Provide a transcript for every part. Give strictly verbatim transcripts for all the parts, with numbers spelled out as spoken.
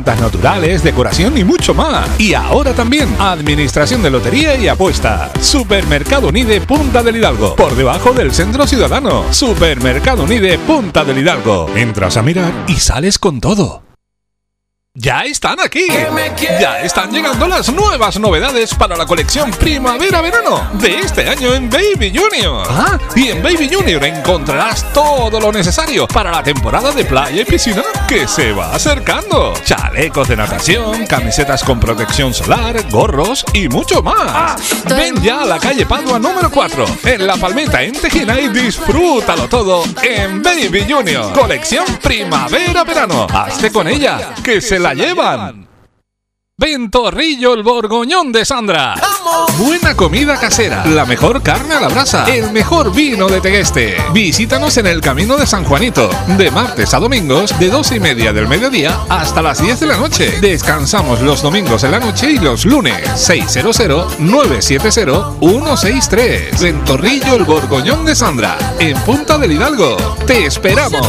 frutas naturales, decoración y mucho más. Y ahora también administración de lotería y apuestas. Supermercado Unide Punta del Hidalgo, por debajo del Centro Ciudadano. Supermercado Unide Punta del Hidalgo. Entras a mirar y sales con todo. ¡Ya están aquí! Ya están llegando las nuevas novedades para la colección Primavera-Verano de este año en Baby Junior. Ah, y en Baby Junior encontrarás todo lo necesario para la temporada de playa y piscina que se va acercando. Chalecos de natación, camisetas con protección solar, gorros y mucho más. Ven ya a la calle Padua número cuatro, en La Palmeta, en Tejina, y disfrútalo todo en Baby Junior. Colección Primavera-Verano. Hazte con ella, que se la llevan. Ventorrillo el Borgoñón de Sandra. Buena comida casera, la mejor carne a la brasa, el mejor vino de Tegueste. Visítanos en el Camino de San Juanito, de martes a domingos, de doce y media del mediodía hasta las diez de la noche. Descansamos los domingos en la noche y los lunes. seis cero cero, nueve siete cero, uno seis tres. Ventorrillo el Borgoñón de Sandra, en Punta del Hidalgo. Te esperamos.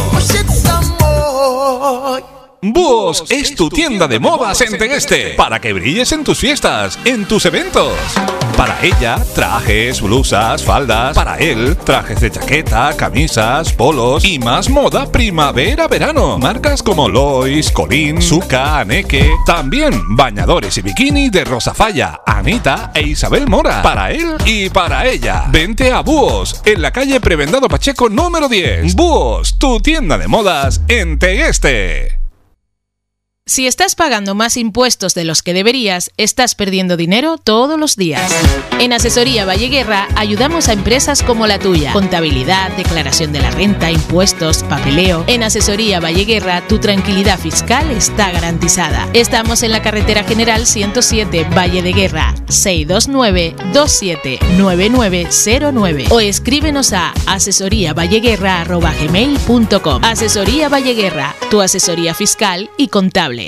Búhos es tu tienda de modas en Tegueste, para que brilles en tus fiestas, en tus eventos. Para ella, trajes, blusas, faldas. Para él, trajes de chaqueta, camisas, polos y más moda primavera-verano. Marcas como Lois, Colín, Zucca, Aneque. También bañadores y bikini de Rosafalla, Anita e Isabel Mora. Para él y para ella. Vente a Búhos, en la calle Prebendado Pacheco número diez. Búhos, tu tienda de modas en Tegueste. Si estás pagando más impuestos de los que deberías, estás perdiendo dinero todos los días. En Asesoría Valleguerra ayudamos a empresas como la tuya. Contabilidad, declaración de la renta, impuestos, papeleo. En Asesoría Valleguerra tu tranquilidad fiscal está garantizada. Estamos en la carretera general ciento siete, Valle de Guerra, seis dos nueve, dos siete nueve nueve cero nueve, o escríbenos a asesoría valleguerra arroba gmail punto com. Asesoría Valleguerra, tu asesoría fiscal y contable.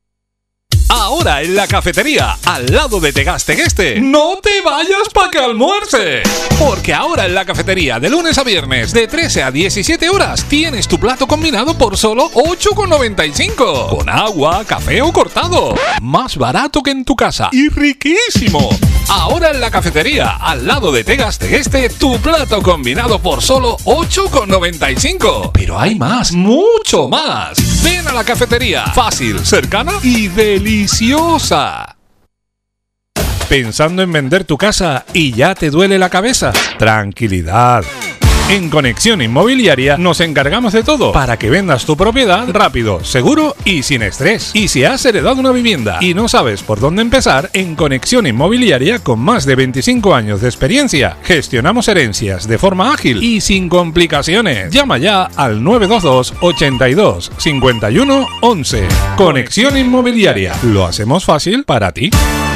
Ahora en la cafetería, al lado de Tegas Tegueste, no te vayas pa' que almuerces. Porque ahora en la cafetería, de lunes a viernes, de trece a diecisiete horas, tienes tu plato combinado por solo ocho con noventa y cinco. Con agua, café o cortado. Más barato que en tu casa y riquísimo. Ahora en la cafetería, al lado de Tegas Tegueste, tu plato combinado por solo ocho con noventa y cinco. Pero hay más, mucho más. Ven a la cafetería, fácil, cercana y deliciosa. ¿Pensando en vender tu casa y ya te duele la cabeza? Tranquilidad. En Conexión Inmobiliaria nos encargamos de todo para que vendas tu propiedad rápido, seguro y sin estrés. Y si has heredado una vivienda y no sabes por dónde empezar, en Conexión Inmobiliaria, con más de veinticinco años de experiencia, gestionamos herencias de forma ágil y sin complicaciones. Llama ya al nueve dos dos, ochenta y dos, cincuenta y uno, once. Conexión Inmobiliaria. Lo hacemos fácil para ti.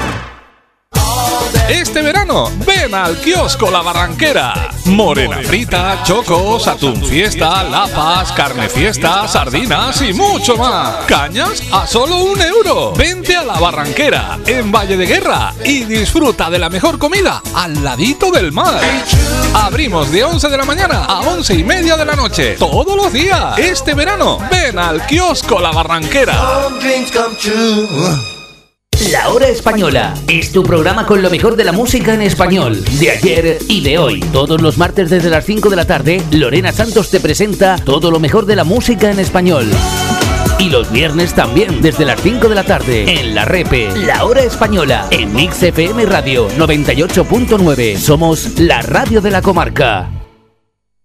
Este verano, ven al kiosco La Barranquera. Morena frita, chocos, atún fiesta, lapas, carne fiesta, sardinas y mucho más. Cañas a solo un euro. Vente a La Barranquera, en Valle de Guerra, y disfruta de la mejor comida al ladito del mar. Abrimos de once de la mañana a once y media de la noche, todos los días. Este verano, ven al kiosco La Barranquera. La Hora Española es tu programa con lo mejor de la música en español, de ayer y de hoy. Todos los martes desde las cinco de la tarde, Lorena Santos te presenta todo lo mejor de la música en español. Y los viernes también, desde las cinco de la tarde, en La Repe, La Hora Española, en Mix F M Radio noventa y ocho punto nueve. Somos la radio de la comarca.